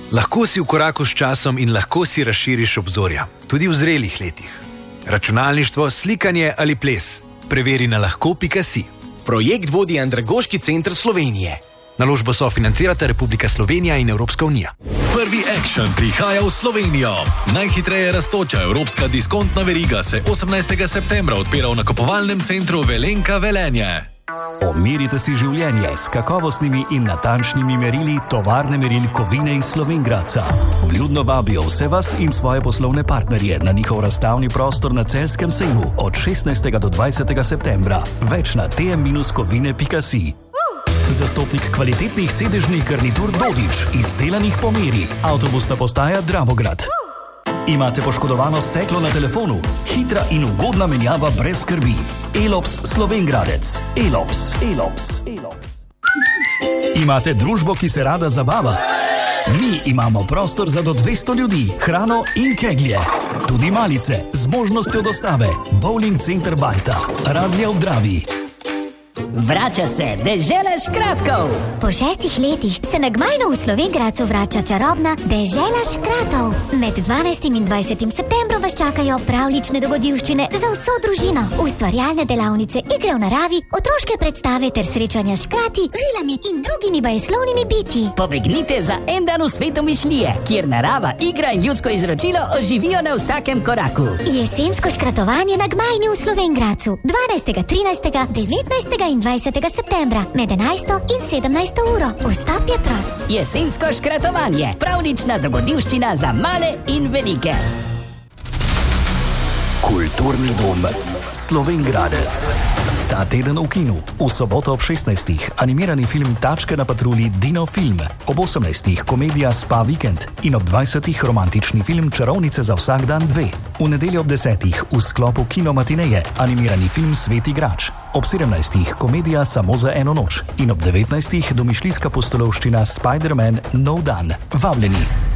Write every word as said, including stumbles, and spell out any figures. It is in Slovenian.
Lahko si v koraku s časom in lahko si razširiš obzorja, tudi v zrelih letih. Računalništvo, slikanje ali ples. Preveri na lahko pika si. Projekt vodi Andragoški center Slovenije. Naložbo sofinancirata Republika Slovenija in Evropska unija. Prvi Action prihaja v Slovenijo. Najhitreje rastoča evropska diskontna veriga se osemnajstega septembra odpira v nakupovalnem centru Velenka Velenje. Omirite si življenje s kakovostnimi in natančnimi merili tovarne meril Kovine iz Slovenj Gradca. Vljudno vabijo vse vas in svoje poslovne partnerje na njihov razstavni prostor na Celjskem sejmu od šestnajstega do dvajsetega septembra. Več na t m dash kovine pika si. Zastopnik kvalitetnih sedežnih garnitur Dodič, izdelanih po meri. Avtobusna postaja Dravograd. Imate poškodovano steklo na telefonu? Hitra in ugodna menjava brez skrbi. Elops Slovenj Gradec. Elops. Elops. Elops. Imate družbo, ki se rada zabava? Mi imamo prostor za do dvesto ljudi, hrano in keglje. Tudi malice z možnostjo dostave. Bowling center Bajta. Radlje v Dravi. Vrača se dežela škratkov. Po šestih letih se na Gmajno v Slovenj Gradcu vrača čarobna dežela škratov. Med dvanajstim in dvajsetim septembrom vas čakajo pravlične dogodivščine za vso družino, ustvarjalne delavnice, igre v naravi, otroške predstave ter srečanja s škrati, rilami in drugimi bajeslovnimi bitji. Pobegnite za en dan v svetu mišlije, kjer narava, igra in ljudsko izročilo oživijo na vsakem koraku. Jesensko škratovanje na Gmajni v Slovenj Gradcu dvanajstega, trinajstega, devetnajstega in dvajsetega septembra med enajsto in sedemnajsto uro. Vstop je prost. Jesensko škratovanje. Pravlična dogodivščina za male in velike. Kulturni dom Slovenj Gradec. Ta teden v kinu. V soboto ob šestnajstih animirani film Tačke na patrulji Dino Film. Ob osemnajstih komedija Spa Vikend in ob dvajsetih romantični film Čarovnice za vsak dan dve. V nedeljo ob desetih v sklopu Kino Matineje animirani film Svet igrač. Ob sedemnajstih komedija Samo za eno noč in ob devetnajstih domišljijska pustolovščina Spider-Man Nov dan. Vabljeni.